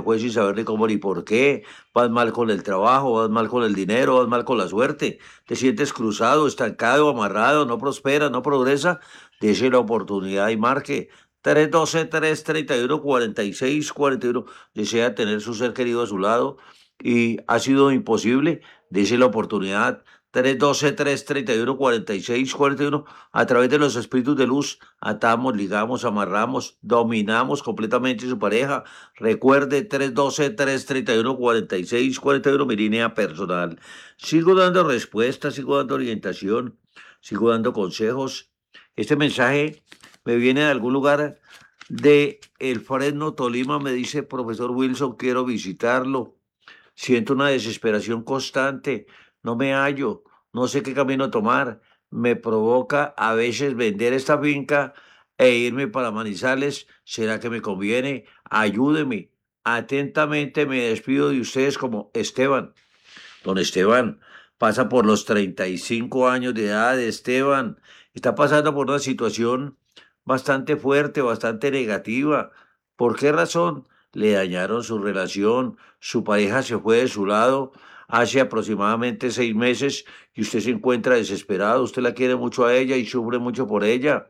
te fue sin saber ni cómo ni por qué, vas mal con el trabajo, vas mal con el dinero, vas mal con la suerte, te sientes cruzado, estancado, amarrado, no prospera, no progresa, dése la oportunidad y marque 312-331-4641. Desea tener su ser querido a su lado y ha sido imposible, dése la oportunidad. 312-331-4641. A través de los espíritus de luz atamos, ligamos, amarramos, dominamos completamente su pareja. Recuerde 312-331-4641, mi línea personal. Sigo dando respuestas, sigo dando orientación, sigo dando consejos. Este mensaje me viene de algún lugar de El Fresno, Tolima. Me dice: profesor Wilson, quiero visitarlo. Siento una desesperación constante, no me hallo, no sé qué camino tomar. Me provoca a veces vender esta finca e irme para Manizales. ¿Será que me conviene? Ayúdeme. Atentamente me despido de ustedes como Esteban. Don Esteban pasa por los 35 años de edad. Esteban está pasando por una situación bastante fuerte, bastante negativa. ¿Por qué razón? Le dañaron su relación, su pareja se fue de su lado hace aproximadamente 6 meses y usted se encuentra desesperado. Usted la quiere mucho a ella y sufre mucho por ella.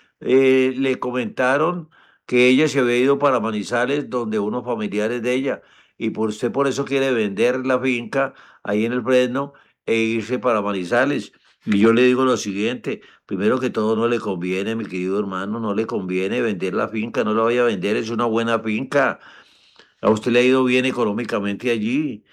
Le comentaron que ella se había ido para Manizales, donde unos familiares de ella, y por usted por eso quiere vender la finca ahí en el Fresno e irse para Manizales. Y yo le digo lo siguiente: primero que todo, no le conviene, mi querido hermano, no le conviene vender la finca, no la vaya a vender, es una buena finca. A usted le ha ido bien económicamente allí.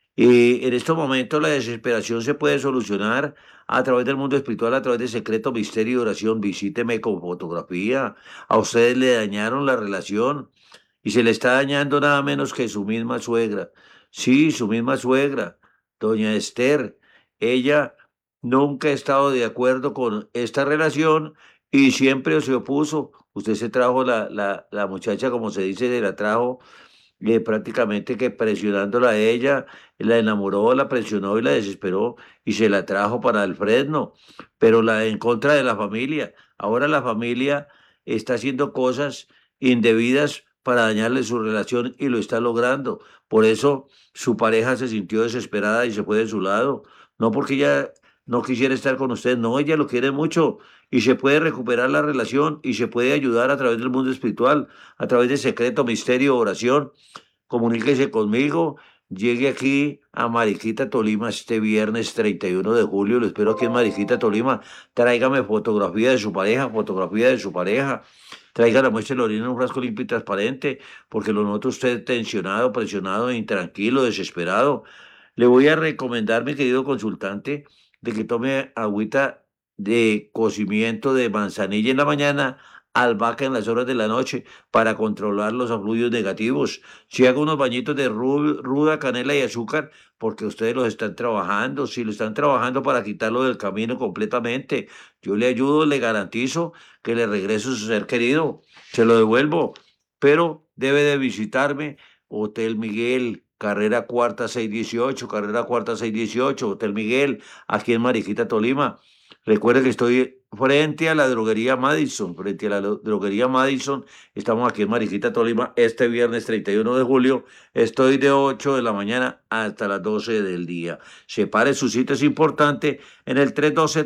En estos momentos la desesperación se puede solucionar a través del mundo espiritual, a través de secreto, misterio y oración. Visíteme con fotografía. A ustedes le dañaron la relación y se le está dañando nada menos que su misma suegra. Sí, su misma suegra, doña Esther. Ella nunca ha estado de acuerdo con esta relación y siempre se opuso. Usted se trajo la muchacha, como se dice, se la trajo prácticamente que presionándola a ella, la enamoró, la presionó y la desesperó y se la trajo para el Fresno, pero la en contra de la familia. Ahora la familia está haciendo cosas indebidas para dañarle su relación y lo está logrando. Por eso su pareja se sintió desesperada y se fue de su lado. No porque ella no quisiera estar con usted, no, ella lo quiere mucho y se puede recuperar la relación y se puede ayudar a través del mundo espiritual, a través de secreto, misterio, oración. Comuníquese conmigo. Llegue aquí a Mariquita, Tolima, este viernes 31 de julio. Lo espero aquí en Mariquita, Tolima. Tráigame fotografía de su pareja, fotografía de su pareja. Tráigala, muéstrelo en un frasco limpio y transparente, porque lo noto usted tensionado, presionado, intranquilo, desesperado. Le voy a recomendar, mi querido consultante, de que tome agüita de cocimiento de manzanilla en la mañana, albahaca en las horas de la noche, para controlar los afluidos negativos. Si hago unos bañitos de ruda, canela y azúcar, porque ustedes los están trabajando, si lo están trabajando para quitarlo del camino completamente, yo le ayudo, le garantizo que le regreso su ser querido, se lo devuelvo, pero debe de visitarme. Hotel Miguel, carrera cuarta 618, carrera cuarta 618, Hotel Miguel, aquí en Mariquita, Tolima. Recuerde que estoy frente a la droguería Madison, frente a la droguería Madison. Estamos aquí en Mariquita, Tolima, este viernes 31 de julio. Estoy de 8 de la mañana hasta las 12 del día. Separe su cita, es importante, en el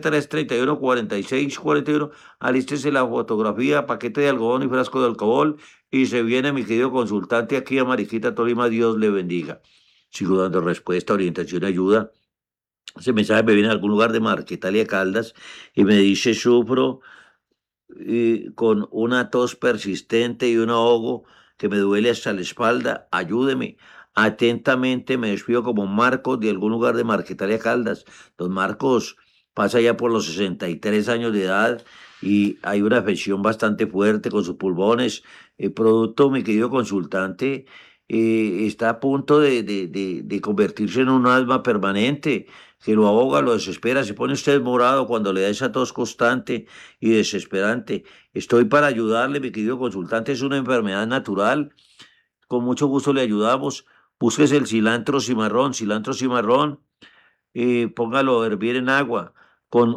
312-331-4641. Alístese la fotografía, paquete de algodón y frasco de alcohol y se viene, mi querido consultante, aquí a Mariquita, Tolima. Dios le bendiga. Sigo dando respuesta, orientación y ayuda. Ese mensaje me viene de algún lugar de Marquetalia Caldas y me dice: sufro con una tos persistente y un ahogo que me duele hasta la espalda. Ayúdeme. Atentamente me despido como Marcos, de algún lugar de Marquetalia Caldas. Don Marcos pasa ya por los 63 años de edad y hay una afección bastante fuerte con sus pulmones. El producto, mi querido consultante, está a punto de convertirse en un asma permanente que lo ahoga, lo desespera. Se pone usted morado cuando le da esa tos constante y desesperante. Estoy para ayudarle, mi querido consultante. Es una enfermedad natural. Con mucho gusto le ayudamos. Búsquese el cilantro cimarrón, póngalo a hervir en agua con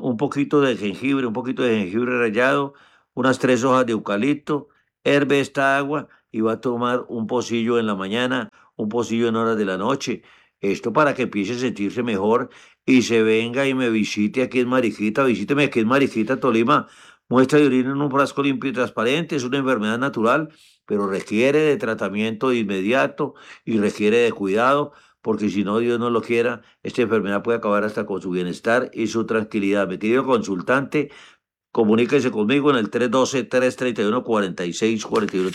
un poquito de jengibre rallado, unas 3 hojas de eucalipto. Herve esta agua y va a tomar un pocillo en la mañana, un pocillo en horas de la noche. Esto para que empiece a sentirse mejor y se venga y me visite aquí en Mariquita, visíteme aquí en Mariquita, Tolima. Muestra de orina en un frasco limpio y transparente, es una enfermedad natural, pero requiere de tratamiento de inmediato y requiere de cuidado, porque si no, Dios no lo quiera, esta enfermedad puede acabar hasta con su bienestar y su tranquilidad. Mi querido consultante, comuníquese conmigo en el 312-331-4641,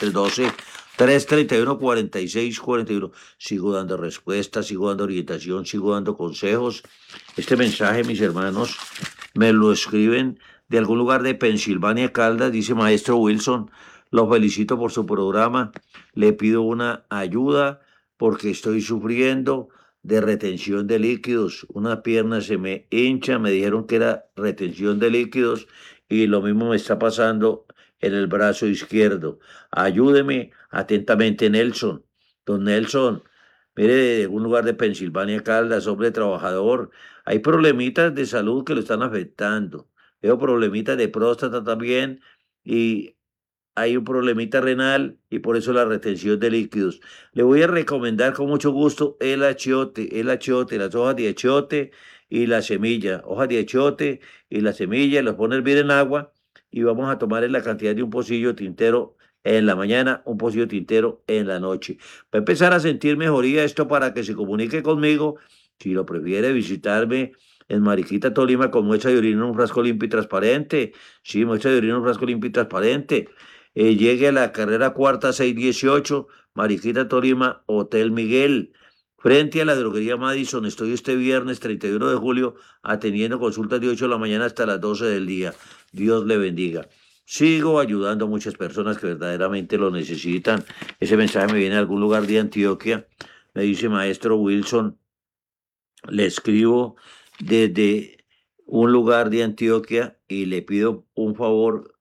312-331-4641. Sigo dando respuestas, sigo dando orientación, sigo dando consejos. Este mensaje, mis hermanos, me lo escriben de algún lugar de Pensilvania, Caldas, dice Maestro Wilson, lo felicito por su programa, le pido una ayuda porque estoy sufriendo de retención de líquidos, una pierna se me hincha, me dijeron que era retención de líquidos y lo mismo me está pasando en el brazo izquierdo. Ayúdeme atentamente, Nelson. Don Nelson, mire, de un lugar de Pensilvania, Caldas, hombre trabajador, hay problemitas de salud que lo están afectando. Veo problemitas de próstata también y hay un problemita renal y por eso la retención de líquidos. Le voy a recomendar con mucho gusto el achiote, las hojas de achiote y la semilla. Hojas de achiote y la semilla, los pone a hervir en agua y vamos a tomar en la cantidad de un pocillo tintero en la mañana, un pocillo tintero en la noche. Va a empezar a sentir mejoría esto para que se comunique conmigo. Si lo prefiere, visitarme en Mariquita, Tolima, con muestra de orina en un frasco limpio y transparente. Sí, muestra de orina en un frasco limpio y transparente. Llegue a la carrera cuarta 618, Mariquita, Tolima, Hotel Miguel, frente a la droguería Madison. Estoy este viernes 31 de julio atendiendo consultas de 8 de la mañana hasta las 12 del día. Dios le bendiga. Sigo ayudando a muchas personas que verdaderamente lo necesitan. Ese mensaje me viene de algún lugar de Antioquia. Me dice Maestro Wilson, le escribo desde un lugar de Antioquia y le pido un favor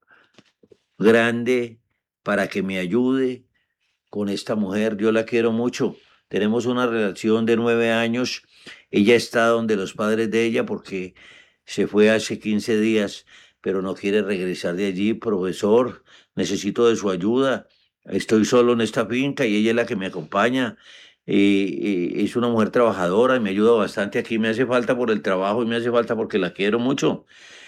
grande para que me ayude con esta mujer. Yo la quiero mucho. Tenemos una relación de 9 años. Ella está donde los padres de ella porque se fue hace 15 días, pero no quiere regresar de allí. Profesor, necesito de su ayuda. Estoy solo en esta finca y ella es la que me acompaña. Es una mujer trabajadora y me ayuda bastante aquí. Me hace falta por el trabajo y me hace falta porque la quiero mucho.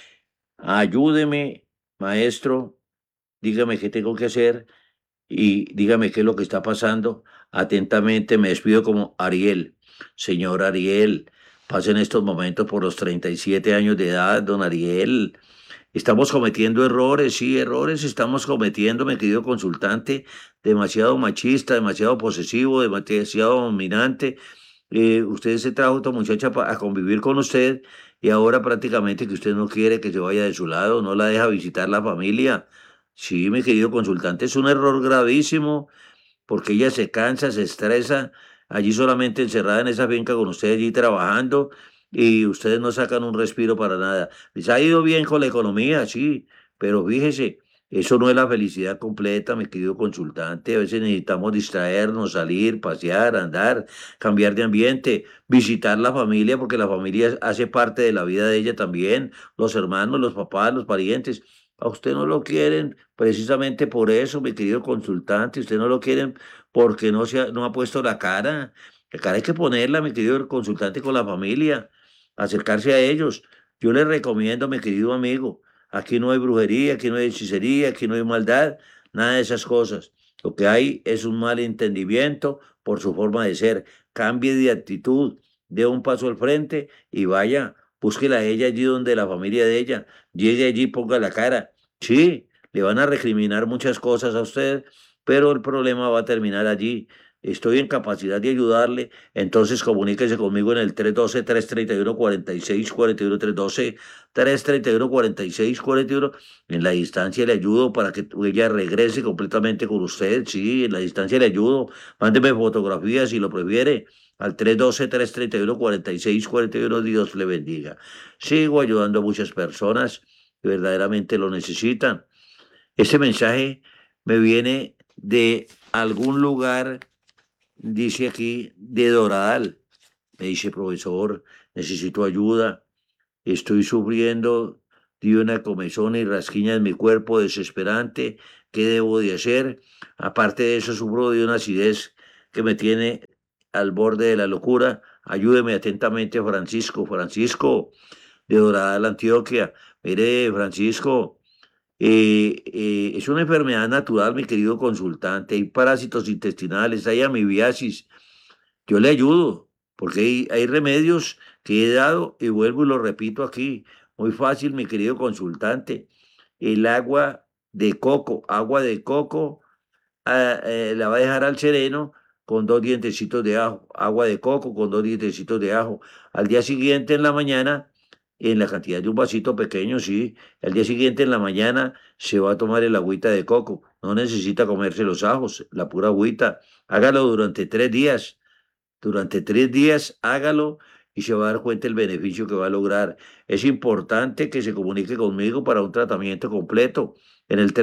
Ayúdeme, maestro, dígame qué tengo que hacer y dígame qué es lo que está pasando. Atentamente me despido como Ariel. Señor Ariel, pasen estos momentos por los 37 años de edad, don Ariel. Estamos cometiendo errores, sí, errores estamos cometiendo, mi querido consultante, demasiado machista, demasiado posesivo, demasiado dominante. Usted se trajo a esta muchacha a convivir con usted y ahora prácticamente que usted no quiere que se vaya de su lado, no la deja visitar la familia. Sí, mi querido consultante, es un error gravísimo porque ella se cansa, se estresa, allí solamente encerrada en esa finca con usted allí trabajando y ustedes no sacan un respiro para nada. Les ha ido bien con la economía, sí, pero fíjese, eso no es la felicidad completa, mi querido consultante. A veces necesitamos distraernos, salir, pasear, andar, cambiar de ambiente, visitar la familia, porque la familia hace parte de la vida de ella también, los hermanos, los papás, los parientes. A usted no lo quieren precisamente por eso, mi querido consultante. Usted no lo quieren porque no ha puesto la cara. La cara hay que ponerla, mi querido consultante, con la familia, acercarse a ellos. Yo les recomiendo, mi querido amigo, aquí no hay brujería, aquí no hay hechicería, aquí no hay maldad, nada de esas cosas. Lo que hay es un mal entendimiento por su forma de ser. Cambie de actitud, dé un paso al frente y vaya, búsquela a ella allí donde la familia de ella. Llegue allí, ponga la cara. Sí, le van a recriminar muchas cosas a usted, pero el problema va a terminar allí. Estoy en capacidad de ayudarle, entonces comuníquese conmigo en el 312-331-4641, 312-331-4641. En la distancia le ayudo para que ella regrese completamente con usted. Sí, en la distancia le ayudo. Mándeme fotografías si lo prefiere al 312-331-4641. Dios le bendiga. Sigo ayudando a muchas personas que verdaderamente lo necesitan. Este mensaje me viene de algún lugar, dice aquí, de Doradal. Me dice, profesor, necesito ayuda, estoy sufriendo dio una comezón y rasquiña en mi cuerpo desesperante. ¿Qué debo de hacer? Aparte de eso, sufro de una acidez que me tiene al borde de la locura. Ayúdeme atentamente, Francisco. Francisco, de Dorada, la Antioquia. Mire, Francisco, es una enfermedad natural, mi querido consultante. Hay parásitos intestinales, hay amibiasis. Yo le ayudo, porque hay remedios que he dado y vuelvo y lo repito aquí. Muy fácil, mi querido consultante. El agua de coco, la va a dejar al sereno con 2 dientecitos de ajo. Agua de coco con 2 dientecitos de ajo. Al día siguiente en la mañana, en la cantidad de un vasito pequeño, sí. Al día siguiente en la mañana se va a tomar el agüita de coco. No necesita comerse los ajos, la pura agüita. Hágalo durante 3 días. Durante 3 días hágalo y se va a dar cuenta el beneficio que va a lograr. Es importante que se comunique conmigo para un tratamiento completo en el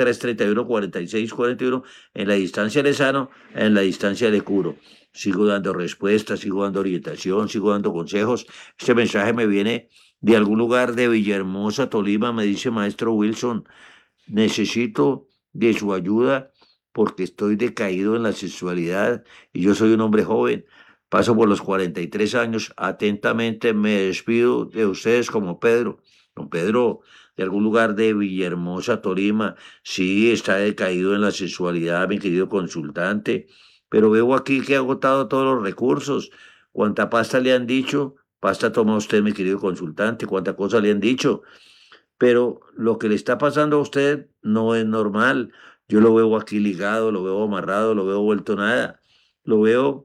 312-331-4641. En la distancia le sano, en la distancia le curo. Sigo dando respuestas, sigo dando orientación, sigo dando consejos. Este mensaje me viene de algún lugar de Villahermosa, Tolima. Me dice maestro Wilson, necesito de su ayuda porque estoy decaído en la sexualidad y yo soy un hombre joven. Paso por los 43 años. Atentamente me despido de ustedes como Pedro. Don Pedro, de algún lugar de Villahermosa, Tolima. Sí, está decaído en la sexualidad, mi querido consultante. Pero veo aquí que ha agotado todos los recursos. ¿Cuánta pasta le han dicho? Pasta toma usted, mi querido consultante. ¿Cuánta cosa le han dicho? Pero lo que le está pasando a usted no es normal. Yo lo veo aquí ligado, lo veo amarrado, lo veo vuelto nada, lo veo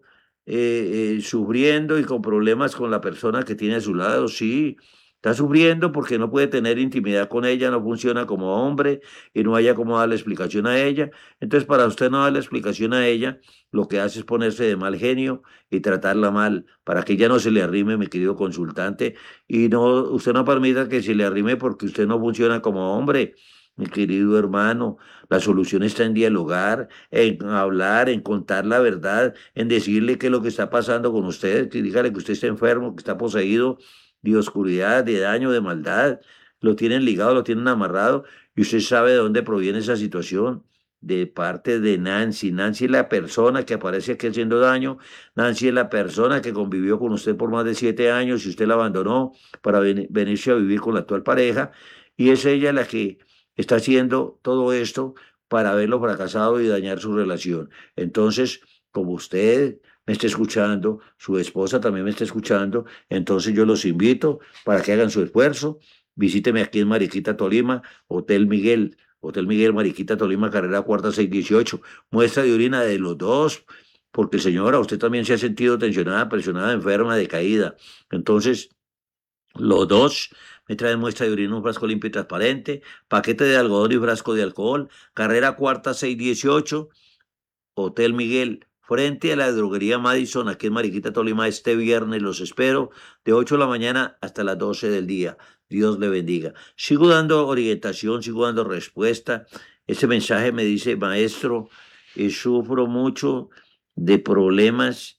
sufriendo y con problemas con la persona que tiene a su lado. Sí, está sufriendo porque no puede tener intimidad con ella, no funciona como hombre y no haya cómo darle explicación a ella. Entonces, para usted no darle explicación a ella, lo que hace es ponerse de mal genio y tratarla mal, para que ella no se le arrime, mi querido consultante, y no, usted no permita que se le arrime porque usted no funciona como hombre. Mi querido hermano, la solución está en dialogar, en hablar, en contar la verdad, en decirle qué es lo que está pasando con usted, que dígale que usted está enfermo, que está poseído de oscuridad, de daño, de maldad. Lo tienen ligado, lo tienen amarrado y usted sabe de dónde proviene esa situación. De parte de Nancy. Nancy es la persona que aparece aquí haciendo daño. Nancy es la persona que convivió con usted por más de 7 años y usted la abandonó para venirse a vivir con la actual pareja. Y es ella la que está haciendo todo esto para haberlo fracasado y dañar su relación. Entonces, como usted me está escuchando, su esposa también me está escuchando, entonces yo los invito para que hagan su esfuerzo. Visíteme aquí en Mariquita, Tolima, Hotel Miguel. Hotel Miguel, Mariquita, Tolima, carrera cuarta 618. Muestra de orina de los dos, porque señora, usted también se ha sentido tensionada, presionada, enferma, decaída. Entonces, los dos me traen muestra de orina, un frasco limpio y transparente, paquete de algodón y frasco de alcohol, carrera cuarta 618, Hotel Miguel, frente a la droguería Madison, aquí en Mariquita, Tolima. Este viernes los espero de 8 de la mañana hasta las 12 del día. Dios le bendiga. Sigo dando orientación, sigo dando respuesta. Ese mensaje me dice, maestro, sufro mucho de problemas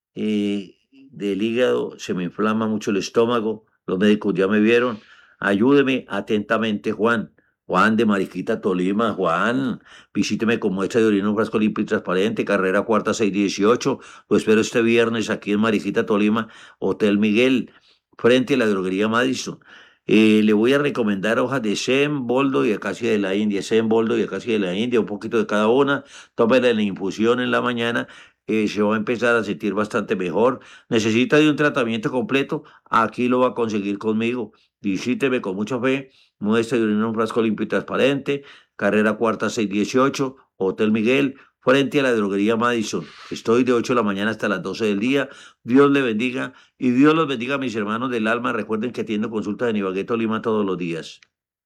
del hígado, se me inflama mucho el estómago, los médicos ya me vieron. Ayúdeme atentamente, Juan. Juan de Mariquita, Tolima. Juan, visíteme con muestra de orina, un frasco limpio y transparente, carrera cuarta 618. Lo espero este viernes aquí en Mariquita, Tolima, Hotel Miguel, frente a la droguería Madison. Le voy a recomendar hojas de Zen, boldo y acacia de la India. Zen, boldo y acacia de la India, un poquito de cada una. Tómela en la infusión en la mañana. Se va a empezar a sentir bastante mejor. Necesita de un tratamiento completo, aquí lo va a conseguir conmigo. Visíteme con mucha fe. Muestra de orina, un frasco limpio y transparente, carrera cuarta 618, Hotel Miguel, frente a la droguería Madison. Estoy de 8 de la mañana hasta las 12 del día. Dios le bendiga y Dios los bendiga, mis hermanos del alma. Recuerden que atiendo consultas en Ibagué, Tolima todos los días.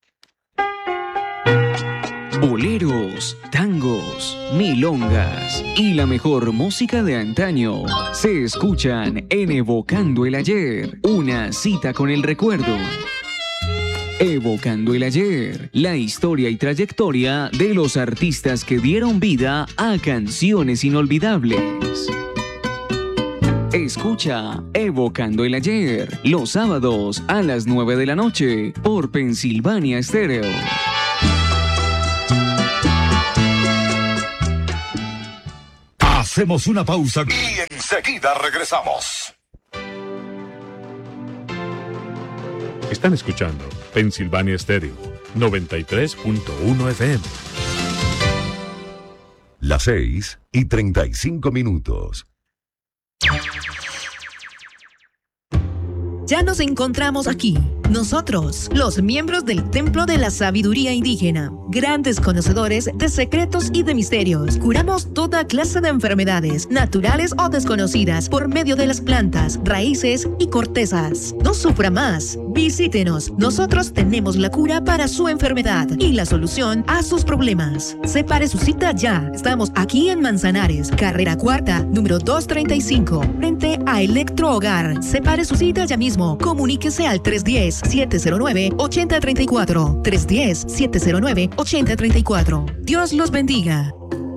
Boleros, tangos, milongas y la mejor música de antaño se escuchan en Evocando el Ayer, una cita con el recuerdo. Evocando el Ayer, la historia y trayectoria de los artistas que dieron vida a canciones inolvidables. Escucha Evocando el Ayer, los sábados a las 9 de la noche por Pensilvania Estéreo. Hacemos una pausa y enseguida regresamos. Están escuchando Pensilvania Estéreo 93.1 FM. Las 6:35. Ya nos encontramos aquí, nosotros, los miembros del Templo de la Sabiduría Indígena, grandes conocedores de secretos y de misterios. Curamos toda clase de enfermedades, naturales o desconocidas, por medio de las plantas, raíces y cortezas. No sufra más, visítenos. Nosotros tenemos la cura para su enfermedad y la solución a sus problemas. Separe su cita ya. Estamos aquí en Manzanares, carrera cuarta, número 235, frente a Electro Hogar. Separe su cita ya mismo. Comuníquese al 310-709-8034. 310-709-8034. Dios los bendiga.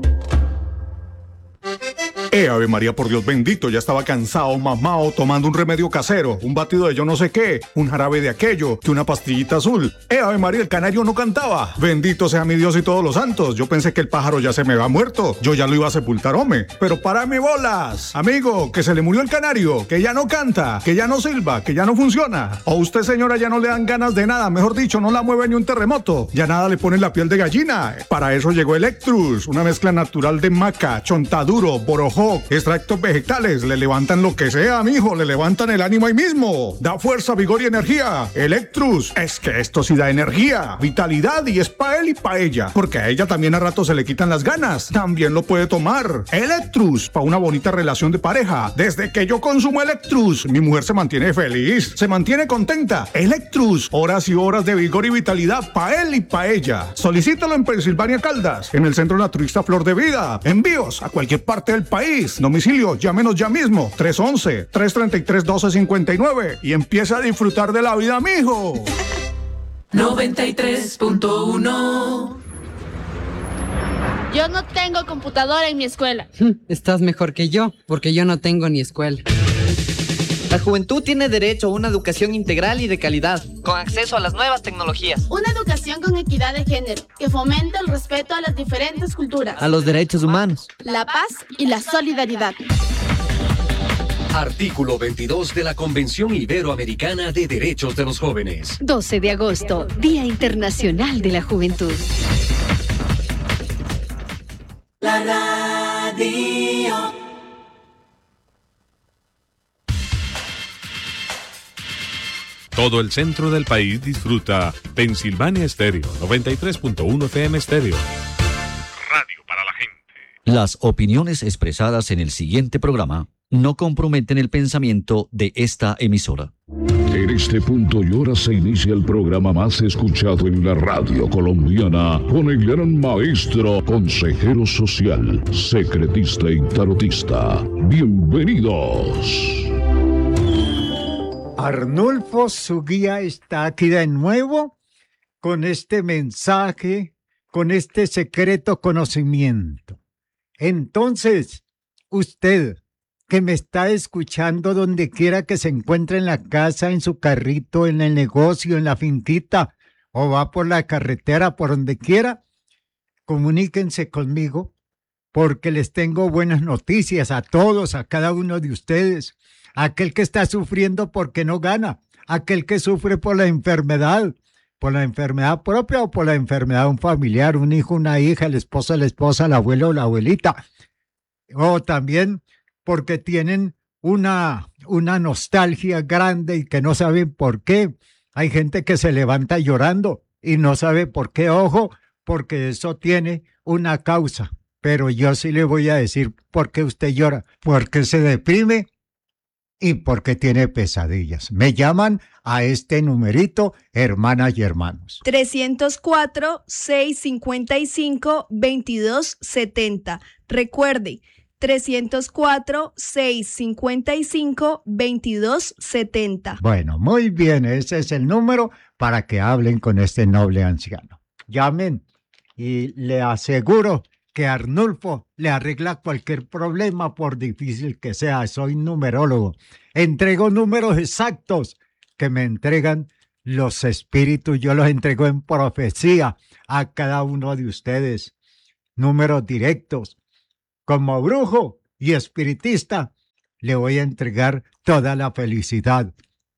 Ave María, por Dios bendito, ya estaba cansado, mamao, tomando un remedio casero, un batido de yo no sé qué, un jarabe de aquello, que una pastillita azul. Ave María, el canario no cantaba. Bendito sea mi Dios y todos los santos. Yo pensé que el pájaro ya se me había muerto, yo ya lo iba a sepultar, hombre. Pero párame bolas, amigo, que se le murió el canario, que ya no canta, que ya no silba, que ya no funciona. O usted, señora, ya no le dan ganas de nada, mejor dicho, no la mueve ni un terremoto. Ya nada le pone la piel de gallina. Para eso llegó Electrus, una mezcla natural de maca, chontaduro, borojó, extractos vegetales, le levantan lo que sea, mijo, le levantan el ánimo ahí mismo. Da fuerza, vigor y energía. Electrus, es que esto sí da energía, vitalidad, y es pa' él y pa' ella, porque a ella también a rato se le quitan las ganas. También lo puede tomar. Electrus, pa' una bonita relación de pareja. Desde que yo consumo Electrus, mi mujer se mantiene feliz, se mantiene contenta. Electrus, horas y horas de vigor y vitalidad pa' él y pa' ella. Solicítalo en Pensilvania Caldas, en el Centro Naturista Flor de Vida. Envíos a cualquier parte del país. Domicilio, llámenos ya mismo, 311-333-1259, y empieza a disfrutar de la vida, mijo. 93.1. Yo no tengo computadora en mi escuela. Estás mejor que yo, porque yo no tengo ni escuela. La juventud tiene derecho a una educación integral y de calidad, con acceso a las nuevas tecnologías. Una educación con equidad de género, que fomente el respeto a las diferentes culturas, a los derechos humanos, la paz y la solidaridad. Artículo 22 de la Convención Iberoamericana de Derechos de los Jóvenes. 12 de agosto, Día Internacional de la Juventud. La radio. Todo el centro del país disfruta Pensilvania Estéreo 93.1 FM Estéreo. Radio para la gente. Las opiniones expresadas en el siguiente programa no comprometen el pensamiento de esta emisora. En este punto y hora se inicia el programa más escuchado en la radio colombiana, con el gran maestro, consejero social, secretista y tarotista. Bienvenidos. Arnulfo, su guía, está aquí de nuevo con este mensaje, con este secreto conocimiento. Entonces, usted que me está escuchando donde quiera que se encuentre, en la casa, en su carrito, en el negocio, en la finquita, o va por la carretera, por donde quiera, comuníquense conmigo, porque les tengo buenas noticias a todos, a cada uno de ustedes. Aquel que está sufriendo porque no gana, aquel que sufre por la enfermedad propia o por la enfermedad de un familiar, un hijo, una hija, la esposa, el abuelo o la abuelita, o también porque tienen una nostalgia grande y que no saben por qué. Hay gente que se levanta llorando y no sabe por qué. Ojo, porque eso tiene una causa, pero yo sí le voy a decir por qué usted llora, porque se deprime y porque tiene pesadillas. Me llaman a este numerito, hermanas y hermanos. 304-655-2270. Recuerde, 304-655-2270. Bueno, muy bien, ese es el número para que hablen con este noble anciano. Llamen y le aseguro que Arnulfo le arregla cualquier problema por difícil que sea. Soy numerólogo. Entrego números exactos que me entregan los espíritus. Yo los entrego en profecía a cada uno de ustedes. Números directos. Como brujo y espiritista, le voy a entregar toda la felicidad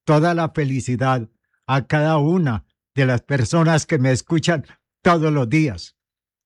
a cada una de las personas que me escuchan todos los días.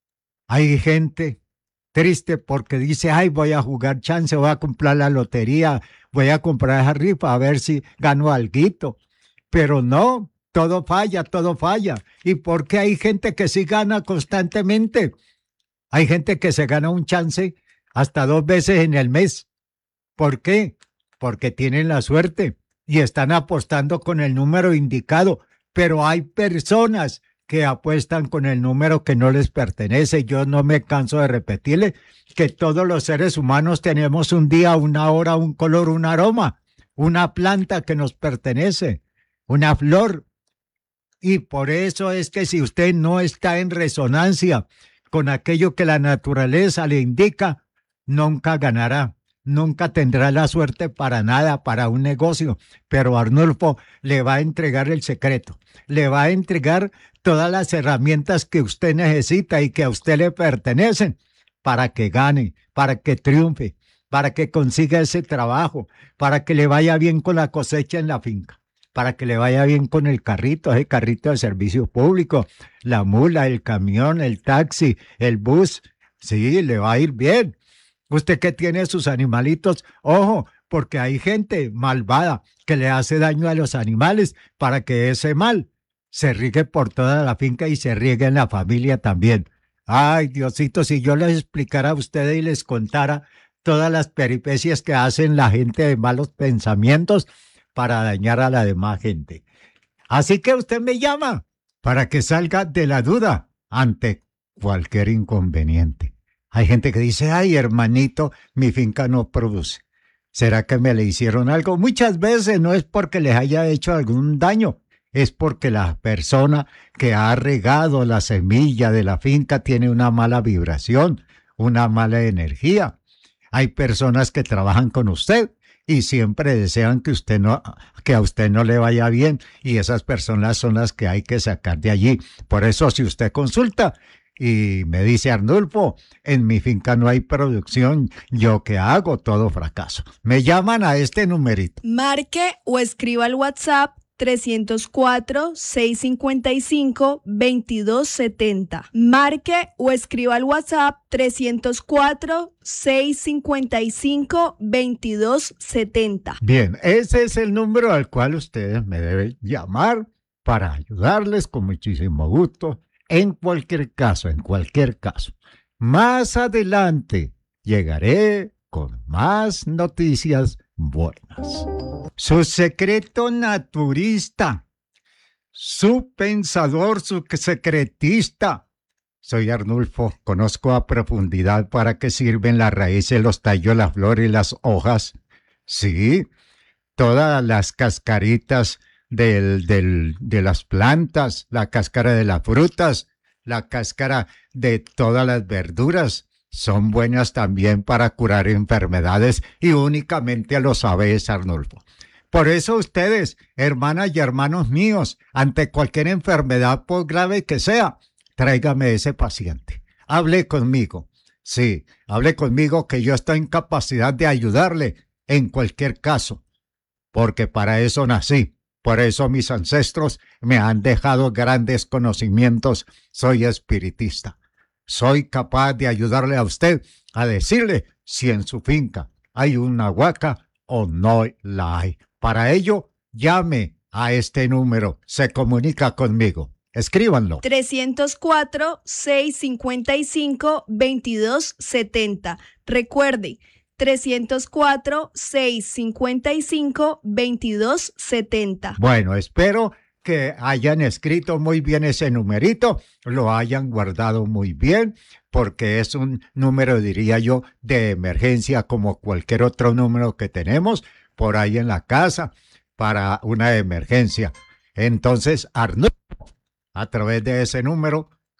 Hay gente triste porque dice, ay, voy a jugar chance, voy a comprar la lotería, voy a comprar esa rifa a ver si gano alguito. Pero no, todo falla. ¿Y por qué hay gente que sí gana constantemente? Hay gente que se gana un chance hasta 2 veces en el mes. ¿Por qué? Porque tienen la suerte y están apostando con el número indicado. Pero hay personas que apuestan con el número que no les pertenece. Yo no me canso de repetirle que todos los seres humanos tenemos un día, una hora, un color, un aroma, una planta que nos pertenece, una flor. Y por eso es que si usted no está en resonancia con aquello que la naturaleza le indica, nunca ganará. Nunca tendrá la suerte para nada, para un negocio, pero Arnulfo le va a entregar el secreto, le va a entregar todas las herramientas que usted necesita y que a usted le pertenecen para que gane, para que triunfe, para que consiga ese trabajo, para que le vaya bien con la cosecha en la finca, para que le vaya bien con el carrito, ese carrito de servicio público, la mula, el camión, el taxi, el bus, sí, le va a ir bien. Usted que tiene sus animalitos, ojo, porque hay gente malvada que le hace daño a los animales para que ese mal se riegue por toda la finca y se riegue en la familia también. Ay, Diosito, si yo les explicara a ustedes y les contara todas las peripecias que hacen la gente de malos pensamientos para dañar a la demás gente. Así que usted me llama para que salga de la duda ante cualquier inconveniente. Hay gente que dice, ay, hermanito, mi finca no produce. ¿Será que me le hicieron algo? Muchas veces no es porque les haya hecho algún daño, es porque la persona que ha regado la semilla de la finca tiene una mala vibración, una mala energía. Hay personas que trabajan con usted y siempre desean que a usted no le vaya bien, y esas personas son las que hay que sacar de allí. Por eso, si usted consulta y me dice, Arnulfo, en mi finca no hay producción, ¿yo qué hago? Todo fracaso. Me llaman a este numerito. Marque o escriba al WhatsApp 304-655-2270. Marque o escriba al WhatsApp 304-655-2270. Bien, ese es el número al cual ustedes me deben llamar para ayudarles con muchísimo gusto. En cualquier caso. Más adelante llegaré con más noticias buenas. Su secreto naturista, su pensador, su secretista. Soy Arnulfo, conozco a profundidad para qué sirven las raíces, los tallos, las flores y las hojas. Sí, todas las cascaritas de las plantas, la cáscara de las frutas, la cáscara de todas las verduras, son buenas también para curar enfermedades, y únicamente lo sabe Arnulfo. Por eso ustedes, hermanas y hermanos míos, ante cualquier enfermedad, por grave que sea, tráigame ese paciente. Hable conmigo. Sí, hable conmigo, que yo estoy en capacidad de ayudarle en cualquier caso, porque para eso nací. Por eso mis ancestros me han dejado grandes conocimientos. Soy espiritista. Soy capaz de ayudarle a usted a decirle si en su finca hay una huaca o no la hay. Para ello, llame a este número. Se comunica conmigo. Escríbanlo. 304-655-2270. Recuerde, 304-655-2270. Bueno, espero que hayan escrito muy bien ese numerito, lo hayan guardado muy bien, porque es un número, diría yo, de emergencia, como cualquier otro número que tenemos por ahí en la casa para una emergencia. Entonces, Arnulfo, a través de ese número,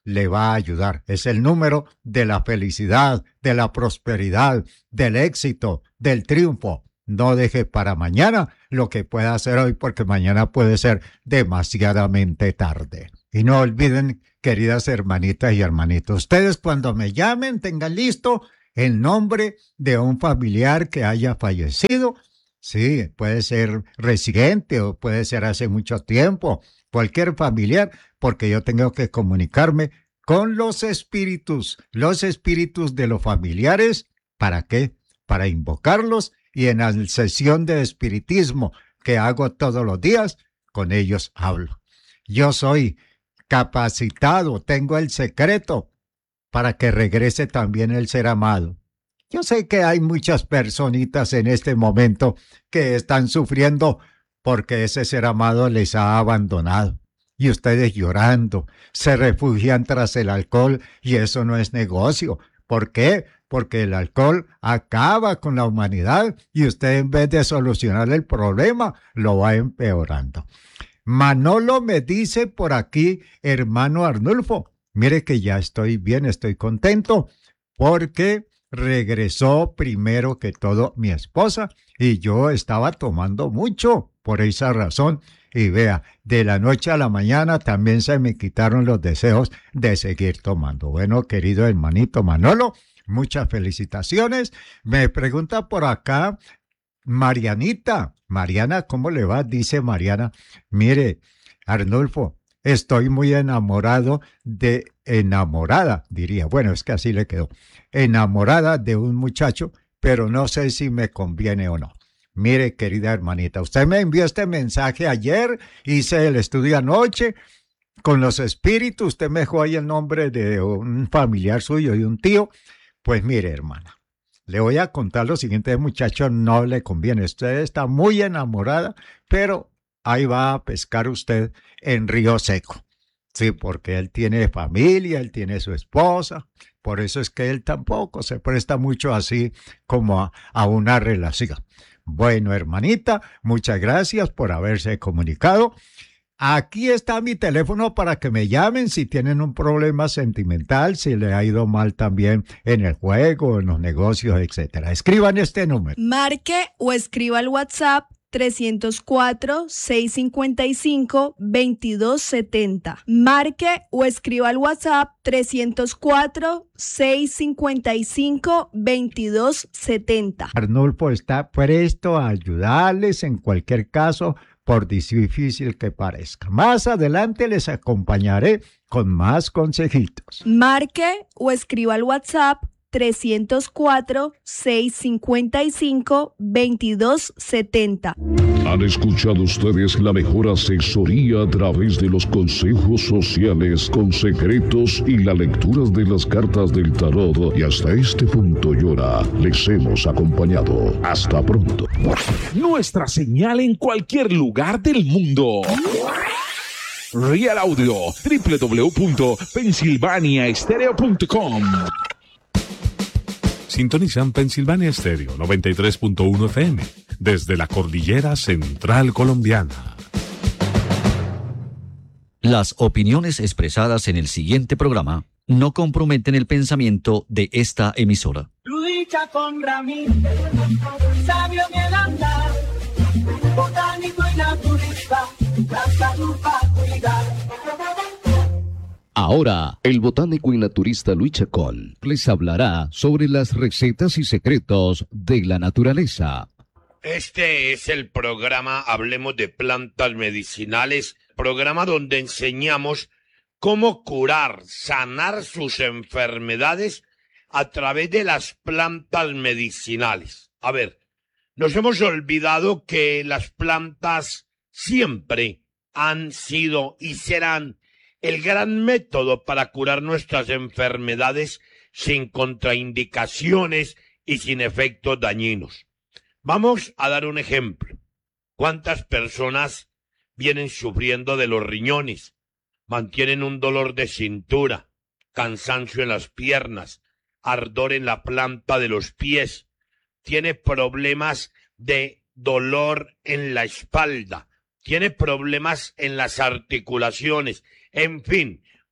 le va a ayudar. Es el número de la felicidad, de la prosperidad, del éxito, del triunfo. No deje para mañana lo que pueda hacer hoy, porque mañana puede ser demasiadamente tarde. Y no olviden, queridas hermanitas y hermanitos, ustedes cuando me llamen tengan listo el nombre de un familiar que haya fallecido. Sí, puede ser reciente o puede ser hace mucho tiempo, cualquier familiar, porque yo tengo que comunicarme con los espíritus de los familiares. ¿Para qué? Para invocarlos, y en la sesión de espiritismo que hago todos los días, con ellos hablo. Yo soy capacitado, tengo el secreto para que regrese también el ser amado. Yo sé que hay muchas personitas en este momento que están sufriendo porque ese ser amado les ha abandonado. Y ustedes llorando, se refugian tras el alcohol, y eso no es negocio. ¿Por qué? Porque el alcohol acaba con la humanidad y usted, en vez de solucionar el problema, lo va empeorando. Manolo me dice por aquí, hermano Arnulfo, mire que ya estoy bien, estoy contento, porque regresó primero que todo mi esposa y yo estaba tomando mucho por esa razón. Y vea, de la noche a la mañana también se me quitaron los deseos de seguir tomando. Bueno, querido hermanito Manolo, muchas felicitaciones. Me pregunta por acá Marianita. Mariana, ¿cómo le va? Dice Mariana, mire, Arnulfo, estoy muy enamorada, diría. Bueno, es que así le quedó. Enamorada de un muchacho, pero no sé si me conviene o no. Mire, querida hermanita, usted me envió este mensaje ayer, hice el estudio anoche con los espíritus, usted me dejó ahí el nombre de un familiar suyo y un tío. Pues mire, hermana, le voy a contar lo siguiente, muchacho no le conviene, usted está muy enamorada, pero ahí va a pescar usted en río seco. Sí, porque él tiene familia, él tiene su esposa, por eso es que él tampoco se presta mucho así como a una relación. Bueno, hermanita, muchas gracias por haberse comunicado. Aquí está mi teléfono para que me llamen si tienen un problema sentimental, si le ha ido mal también en el juego, en los negocios, etcétera. Escriban este número. Marque o escriba al WhatsApp 304-655-2270. Marque o escriba al WhatsApp 304-655-2270. Arnulfo está presto a ayudarles en cualquier caso, por difícil que parezca. Más adelante les acompañaré con más consejitos. Marque o escriba al WhatsApp 304-655-2270. Han escuchado ustedes la mejor asesoría a través de los consejos sociales con secretos y la lectura de las cartas del tarot. Y hasta este punto, Yora, les hemos acompañado. Hasta pronto. Nuestra señal en cualquier lugar del mundo. Real Audio, www.pensilvaniaestereo.com. Sintonizan Pensilvania Estéreo 93.1 FM desde la cordillera central colombiana. Las opiniones expresadas en el siguiente programa no comprometen el pensamiento de esta emisora. Lucha con Ramírez, sabio bien andar, botánico y naturista, la salud para cuidar. Ahora, el botánico y naturista Luis Chacón les hablará sobre las recetas y secretos de la naturaleza. Este es el programa Hablemos de Plantas Medicinales, programa donde enseñamos cómo curar, sanar sus enfermedades a través de las plantas medicinales. A ver, nos hemos olvidado que las plantas siempre han sido y serán el gran método para curar nuestras enfermedades sin contraindicaciones y sin efectos dañinos. Vamos a dar un ejemplo. ¿Cuántas personas vienen sufriendo de los riñones? Mantienen un dolor de cintura, cansancio en las piernas, ardor en la planta de los pies. Tiene problemas de dolor en la espalda. Tiene problemas en las articulaciones. En fin,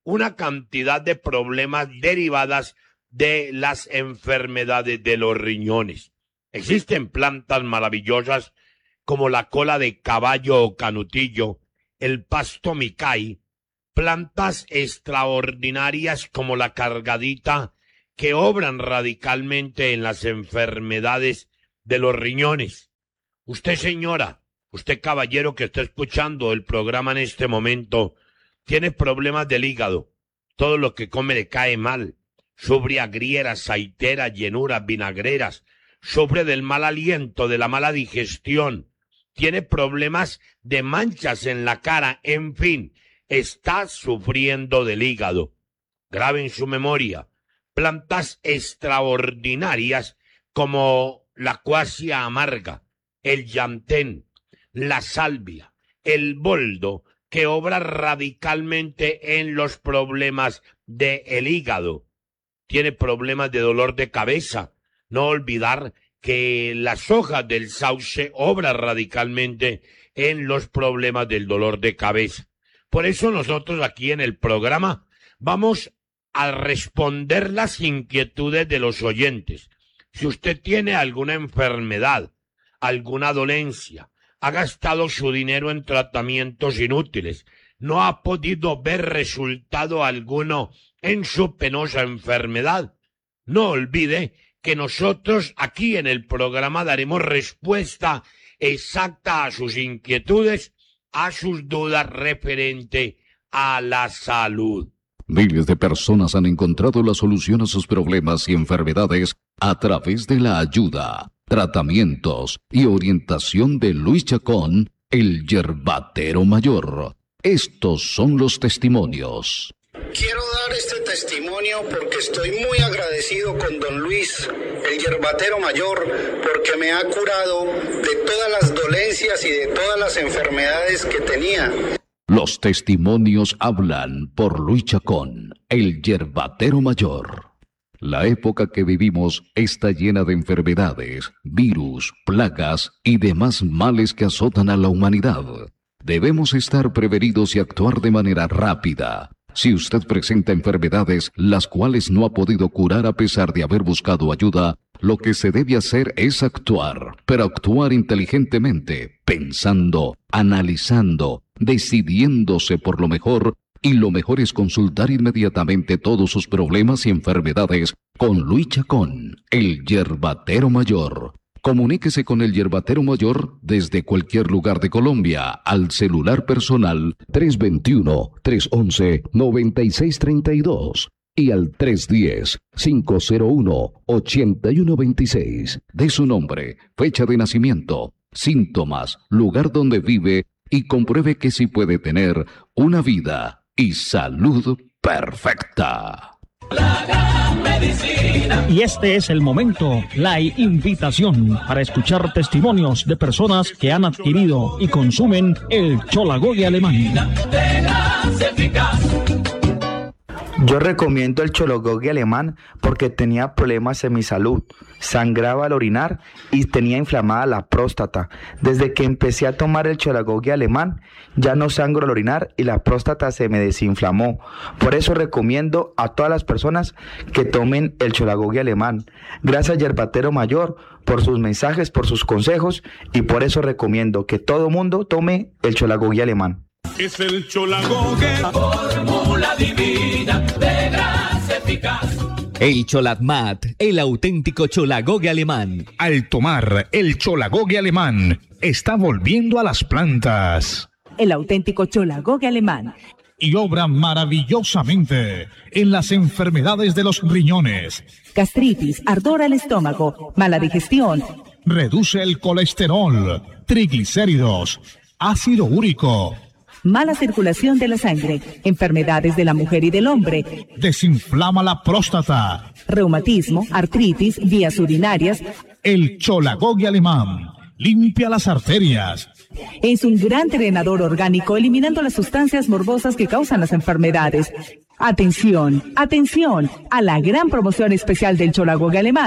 una cantidad de problemas derivadas de las enfermedades de los riñones. Existen plantas maravillosas como la cola de caballo o canutillo, el pasto micay, plantas extraordinarias como la cargadita que obran radicalmente en las enfermedades de los riñones. Usted, señora, usted, caballero, que está escuchando el programa en este momento, tiene problemas del hígado. Todo lo que come le cae mal. Sufre agrieras, saiteras, llenuras, vinagreras. Sufre del mal aliento, de la mala digestión. Tiene problemas de manchas en la cara. En fin, está sufriendo del hígado. Grabe en su memoria plantas extraordinarias como la cuasia amarga, el llantén, la salvia, el boldo, que obra radicalmente en los problemas del hígado. Tiene problemas de dolor de cabeza. No olvidar que las hojas del sauce obran radicalmente en los problemas del dolor de cabeza. Por eso nosotros aquí en el programa vamos a responder las inquietudes de los oyentes. Si usted tiene alguna enfermedad, alguna dolencia, ha gastado su dinero en tratamientos inútiles, no ha podido ver resultado alguno en su penosa enfermedad, no olvide que nosotros aquí en el programa daremos respuesta exacta a sus inquietudes, a sus dudas referente a la salud. Miles de personas han encontrado la solución a sus problemas y enfermedades a través de la ayuda, tratamientos y orientación de Luis Chacón, el yerbatero mayor. Estos son los testimonios. Quiero dar este testimonio porque estoy muy agradecido con don Luis, el yerbatero mayor, porque me ha curado de todas las dolencias y de todas las enfermedades que tenía. Los testimonios hablan por Luis Chacón, el yerbatero mayor. La época que vivimos está llena de enfermedades, virus, plagas y demás males que azotan a la humanidad. Debemos estar prevenidos y actuar de manera rápida. Si usted presenta enfermedades las cuales no ha podido curar a pesar de haber buscado ayuda, lo que se debe hacer es actuar, pero actuar inteligentemente, pensando, analizando, decidiéndose por lo mejor, y lo mejor es consultar inmediatamente todos sus problemas y enfermedades con Luis Chacón, el yerbatero mayor. Comuníquese con el yerbatero mayor desde cualquier lugar de Colombia al celular personal 321-311-9632 y al 310-501-8126. De su nombre, fecha de nacimiento, síntomas, lugar donde vive y compruebe que sí puede tener una vida y salud perfecta. Y este es el momento, la invitación para escuchar testimonios de personas que han adquirido y consumen el Cholagogue alemán. Yo recomiendo el Cholagogue alemán porque tenía problemas en mi salud, sangraba al orinar y tenía inflamada la próstata. Desde que empecé a tomar el Cholagogue alemán, ya no sangro al orinar y la próstata se me desinflamó. Por eso recomiendo a todas las personas que tomen el Cholagogue alemán. Gracias, yerbatero mayor, por sus mensajes, por sus consejos, y por eso recomiendo que todo mundo tome el Cholagogue alemán. Es el Cholagogue, la fórmula divina de gracia eficaz. El Cholatmat, el auténtico Cholagogue alemán. Al tomar el Cholagogue alemán, está volviendo a las plantas. El auténtico Cholagogue alemán. Y obra maravillosamente en las enfermedades de los riñones. Gastritis, ardor al estómago, mala digestión. Reduce el colesterol, triglicéridos, ácido úrico. Mala circulación de la sangre, enfermedades de la mujer y del hombre. Desinflama la próstata. Reumatismo, artritis, vías urinarias. El Cholagogue alemán limpia las arterias. Es un gran drenador orgánico, eliminando las sustancias morbosas que causan las enfermedades. Atención, atención a la gran promoción especial del Cholagogue alemán.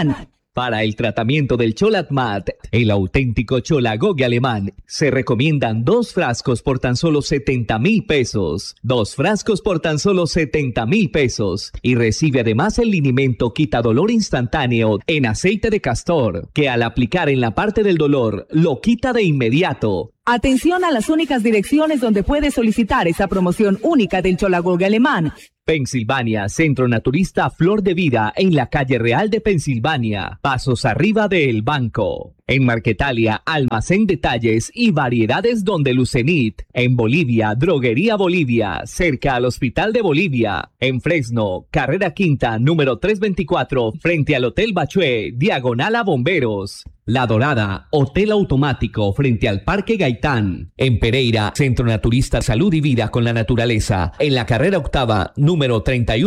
Para el tratamiento del Cholatmat, el auténtico cholagogue alemán, se recomiendan 2 frascos por tan solo 70,000 pesos. 2 frascos por tan solo 70,000 pesos. Y recibe además el linimento quita dolor instantáneo en aceite de castor, que al aplicar en la parte del dolor, lo quita de inmediato. Atención a las únicas direcciones donde puedes solicitar esa promoción única del cholagogue alemán. Pensilvania, Centro Naturista Flor de Vida, en la calle Real de Pensilvania, pasos arriba del banco. En Marquetalia, Almacén Detalles y Variedades Donde Lucenit. En Bolivia, Droguería Bolivia, cerca al Hospital de Bolivia. En Fresno, Carrera Quinta, número 324, frente al Hotel Bachué, diagonal a Bomberos. La Dorada, Hotel Automático, frente al Parque Gaitán. En Pereira, Centro Naturista Salud y Vida con la Naturaleza, en la Carrera Octava, número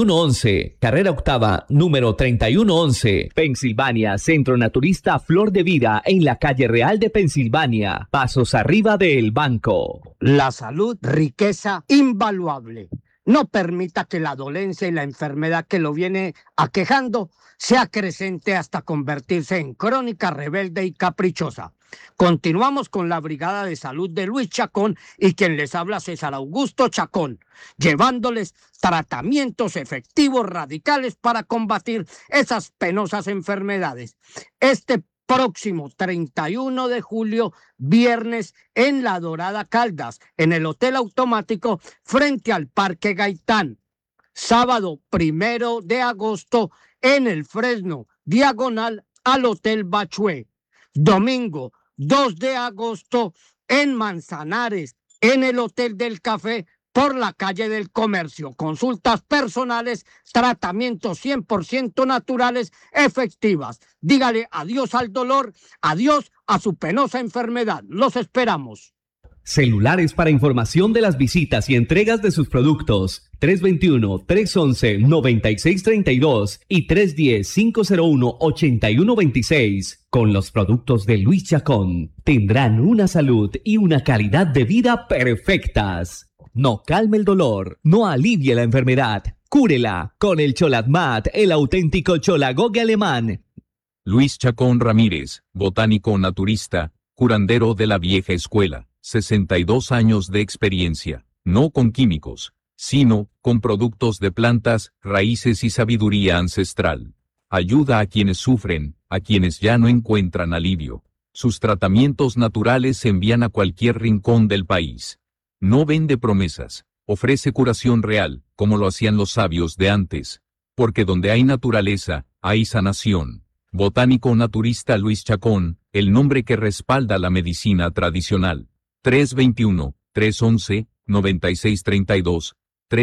3111. Carrera Octava, número 3111. Pensilvania, Centro Naturista Flor de Vida, en la calle Real de Pensilvania, pasos arriba del banco. La salud, riqueza invaluable. No permita que la dolencia y la enfermedad que lo viene aquejando sea creciente hasta convertirse en crónica, rebelde y caprichosa. Continuamos con la Brigada de Salud de Luis Chacón y quien les habla César Augusto Chacón, llevándoles tratamientos efectivos, radicales para combatir esas penosas enfermedades. Este próximo 31 de julio, viernes, en La Dorada Caldas, en el Hotel Automático, frente al Parque Gaitán. Sábado 1 de agosto, en el Fresno, diagonal al Hotel Bachué. Domingo 2 de agosto, en Manzanares, en el Hotel del Café, por la calle del Comercio. Consultas personales, tratamientos 100% naturales, efectivas. Dígale adiós al dolor, adiós a su penosa enfermedad. Los esperamos. Celulares para información de las visitas y entregas de sus productos. 321-311-9632 y 310-501-8126. Con los productos de Luis Chacón tendrán una salud y una calidad de vida perfectas. No calme el dolor, no alivie la enfermedad, cúrela con el Cholatmat, el auténtico cholagogue alemán. Luis Chacón Ramírez, botánico naturista, curandero de la vieja escuela, 62 años de experiencia, no con químicos, sino con productos de plantas, raíces y sabiduría ancestral. Ayuda a quienes sufren, a quienes ya no encuentran alivio. Sus tratamientos naturales se envían a cualquier rincón del país. No vende promesas, ofrece curación real, como lo hacían los sabios de antes. Porque donde hay naturaleza, hay sanación. Botánico naturista Luis Chacón, el nombre que respalda la medicina tradicional. 321-311-9632.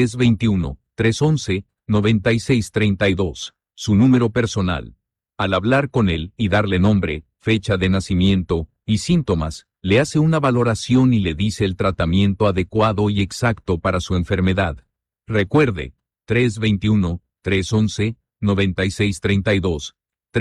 321-311-9632. Su número personal. Al hablar con él y darle nombre, fecha de nacimiento y síntomas, le hace una valoración y le dice el tratamiento adecuado y exacto para su enfermedad. Recuerde, 321-311-9632.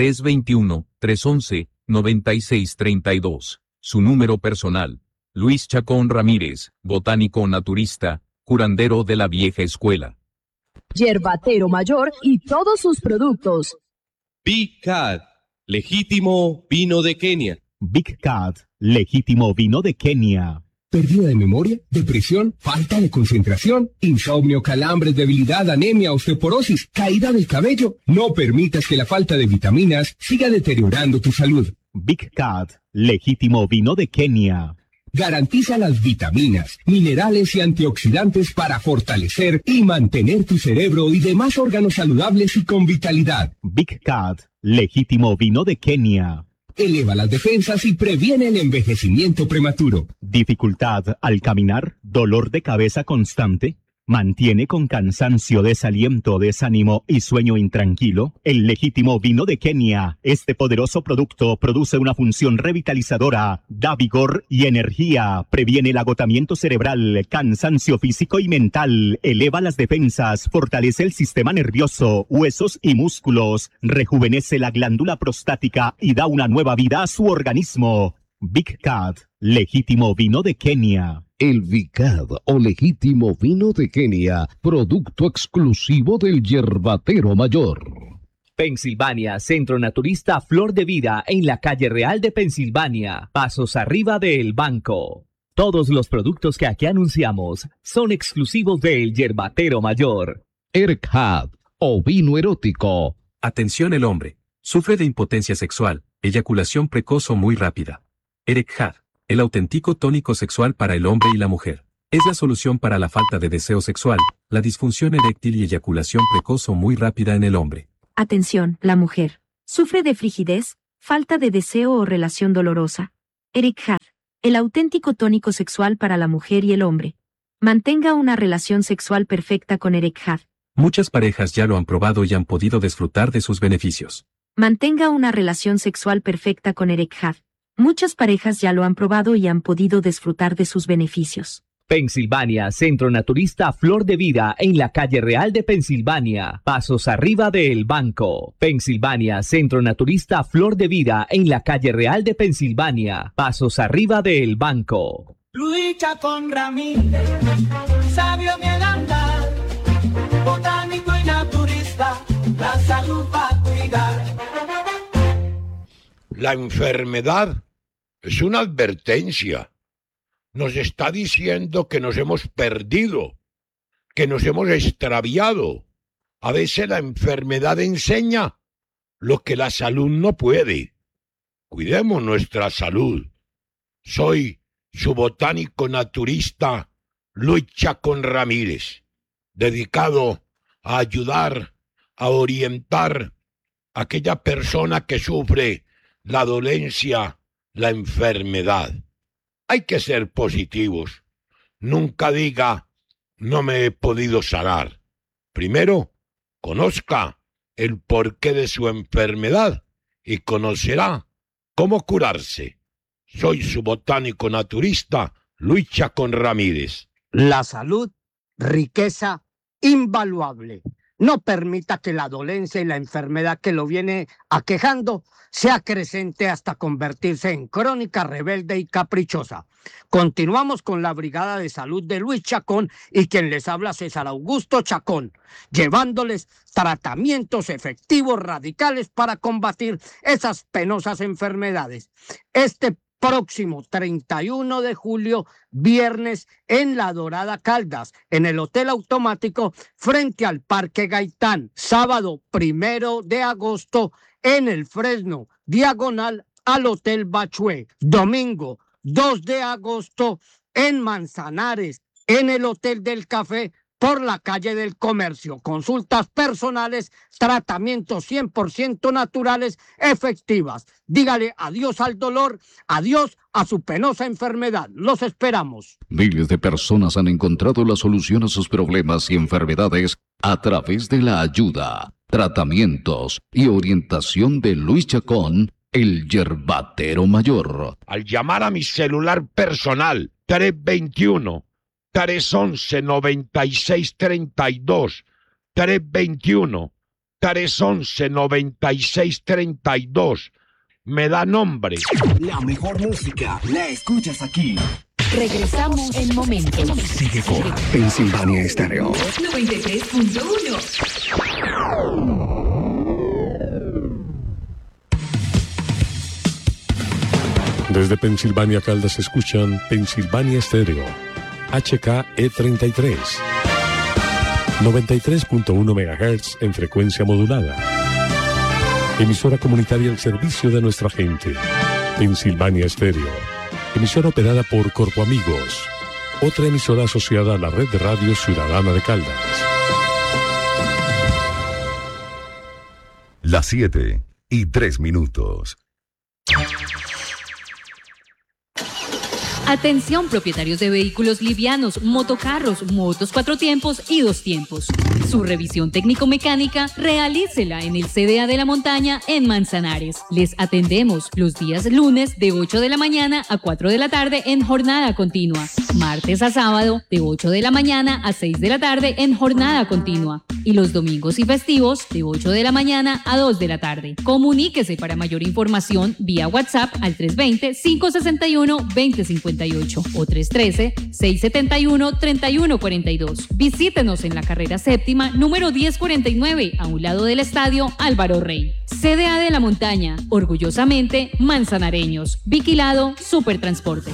321-311-9632. Su número personal. Luis Chacón Ramírez, botánico naturista, curandero de la vieja escuela. Yerbatero Mayor y todos sus productos. Big Cat, legítimo vino de Kenia. Big Cat, legítimo vino de Kenia. ¿Pérdida de memoria? ¿Depresión? ¿Falta de concentración? ¿Insomnio, calambres, debilidad, anemia, osteoporosis, caída del cabello? No permitas que la falta de vitaminas siga deteriorando tu salud. Big Cat, legítimo vino de Kenia. Garantiza las vitaminas, minerales y antioxidantes para fortalecer y mantener tu cerebro y demás órganos saludables y con vitalidad. Big Cat, legítimo vino de Kenia. Eleva las defensas y previene el envejecimiento prematuro. Dificultad al caminar, dolor de cabeza constante, mantiene con cansancio, desaliento, desánimo y sueño intranquilo. El legítimo vino de Kenia. Este poderoso producto produce una función revitalizadora, da vigor y energía, previene el agotamiento cerebral, cansancio físico y mental, eleva las defensas, fortalece el sistema nervioso, huesos y músculos, rejuvenece la glándula prostática y da una nueva vida a su organismo. Big Cat, legítimo vino de Kenia. El Vicad o legítimo vino de Kenia, producto exclusivo del Yerbatero Mayor. Pensilvania, Centro Naturista Flor de Vida en la calle Real de Pensilvania, pasos arriba del banco. Todos los productos que aquí anunciamos son exclusivos del Yerbatero Mayor. ERCHAD, ovino erótico. Atención el hombre. Sufre de impotencia sexual, eyaculación precoz o muy rápida. ERCHAD, el auténtico tónico sexual para el hombre y la mujer. Es la solución para la falta de deseo sexual, la disfunción eréctil y eyaculación precoz o muy rápida en el hombre. Atención, la mujer. ¿Sufre de frigidez, falta de deseo o relación dolorosa? ERCHAD, el auténtico tónico sexual para la mujer y el hombre. Mantenga una relación sexual perfecta con ERCHAD. Muchas parejas ya lo han probado y han podido disfrutar de sus beneficios. Mantenga una relación sexual perfecta con ERCHAD. Muchas parejas ya lo han probado y han podido disfrutar de sus beneficios. Pensilvania, Centro Naturista Flor de Vida en la calle Real de Pensilvania, pasos arriba del banco. Pensilvania, Centro Naturista Flor de Vida en la calle Real de Pensilvania, pasos arriba del banco. Lucha con Ramírez, sabio en el andar, botánico y naturista, la salud para cuidar. La enfermedad es una advertencia. Nos está diciendo que nos hemos perdido, que nos hemos extraviado. A veces la enfermedad enseña lo que la salud no puede. Cuidemos nuestra salud. Soy su botánico naturista Luis Chacón Ramírez, dedicado a ayudar, a orientar a aquella persona que sufre la dolencia, la enfermedad. Hay que ser positivos. Nunca diga, no me he podido sanar. Primero, conozca el porqué de su enfermedad y conocerá cómo curarse. Soy su botánico naturista, Luis Chacón Ramírez. La salud, riqueza invaluable. No permita que la dolencia y la enfermedad que lo viene aquejando sea creciente hasta convertirse en crónica, rebelde y caprichosa. Continuamos con la Brigada de Salud de Luis Chacón y quien les habla César Augusto Chacón, llevándoles tratamientos efectivos, radicales para combatir esas penosas enfermedades. Este próximo 31 de julio, viernes, en La Dorada Caldas, en el Hotel Automático, frente al Parque Gaitán. Sábado 1 de agosto, en el Fresno, diagonal al Hotel Bachué. Domingo 2 de agosto, en Manzanares, en el Hotel del Café, por la calle del Comercio. Consultas personales, tratamientos 100% naturales, efectivas. Dígale adiós al dolor, adiós a su penosa enfermedad. Los esperamos. Miles de personas han encontrado la solución a sus problemas y enfermedades a través de la ayuda, tratamientos y orientación de Luis Chacón, el Yerbatero Mayor. Al llamar a mi celular personal, 311-9632, 321-311-9632. Me da nombre. La mejor música la escuchas aquí. Regresamos en momentos. Sigue con Pensilvania Estéreo 93.1. Desde Pensilvania Caldas escuchan Pensilvania Estéreo, HKE33, 93.1 MHz en frecuencia modulada. Emisora comunitaria al servicio de nuestra gente. Pensilvania Estéreo, emisora operada por Corpo Amigos, otra emisora asociada a la red de radio ciudadana de Caldas. Las 7:03. Atención propietarios de vehículos livianos, motocarros, motos 4 tiempos y 2 tiempos. Su revisión técnico-mecánica realícela en el CDA de la Montaña en Manzanares. Les atendemos los días lunes de 8 de la mañana a 4 de la tarde en jornada continua. Martes a sábado de 8 de la mañana a 6 de la tarde en jornada continua. Y los domingos y festivos de 8 de la mañana a 2 de la tarde. Comuníquese para mayor información vía WhatsApp al 320-561-2050. 313-671-3158 o 313-671-3142. Visítenos en la carrera séptima, número 1049, a un lado del estadio Álvaro Rey. CDA de la Montaña, orgullosamente manzanareños. Vigilado Supertransporte.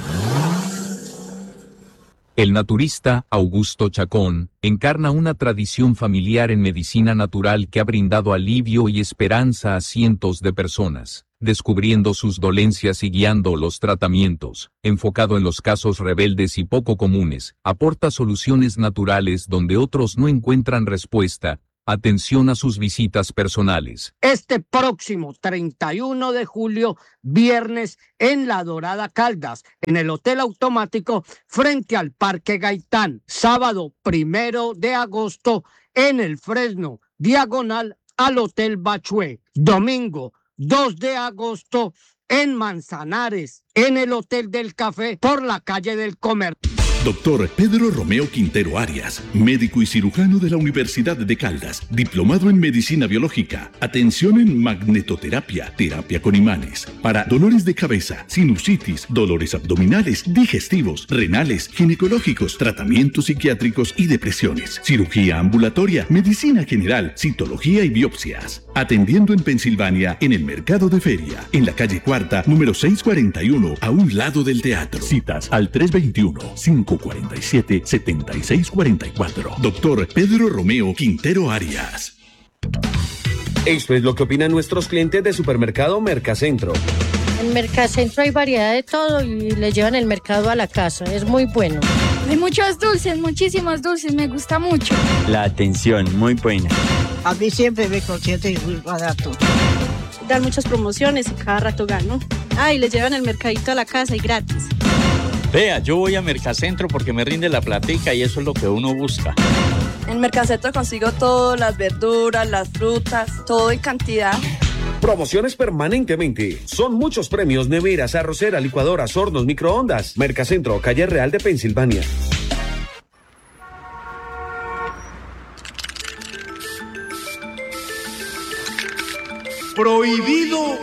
El naturista Augusto Chacón encarna una tradición familiar en medicina natural que ha brindado alivio y esperanza a cientos de personas, descubriendo sus dolencias y guiando los tratamientos. Enfocado en los casos rebeldes y poco comunes, aporta soluciones naturales donde otros no encuentran respuesta. Atención a sus visitas personales. Este próximo 31 de julio, viernes, en La Dorada Caldas, en el Hotel Automático, frente al Parque Gaitán. Sábado 1 de agosto, en el Fresno, diagonal al Hotel Bachué. Domingo 2 de agosto, en Manzanares, en el Hotel del Café, por la calle del Comercio. Doctor Pedro Romeo Quintero Arias, médico y cirujano de la Universidad de Caldas, diplomado en medicina biológica, atención en magnetoterapia, terapia con imanes, para dolores de cabeza, sinusitis, dolores abdominales, digestivos, renales, ginecológicos, tratamientos psiquiátricos y depresiones, cirugía ambulatoria, medicina general, citología y biopsias. Atendiendo en Pensilvania, en el Mercado de Feria, en la calle Cuarta, número 641, a un lado del teatro. Citas al 321-547-7644. Doctor Pedro Romeo Quintero Arias. Esto es lo que opinan nuestros clientes de Supermercado Mercacentro. En Mercacentro hay variedad de todo y le llevan el mercado a la casa. Es muy bueno. Hay muchos dulces, muchísimos dulces. Me gusta mucho. La atención, muy buena. A mí siempre me consiente y muy barato. Dan muchas promociones y cada rato gano. Y le llevan el mercadito a la casa y gratis. Vea, yo voy a Mercacentro porque me rinde la platica y eso es lo que uno busca. En Mercacentro consigo todo, las verduras, las frutas, todo en cantidad. Promociones permanentemente. Son muchos premios: neveras, arrocera, licuadoras, hornos, microondas. Mercacentro, calle Real de Pensilvania. Prohibido